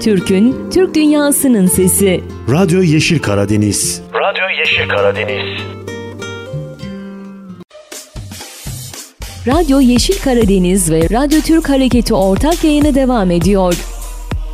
Türk'ün, Türk dünyasının sesi. Radyo Yeşil Karadeniz. Radyo Yeşil Karadeniz. Radyo Yeşil Karadeniz ve Radyo Türk Hareketi ortak yayını devam ediyor.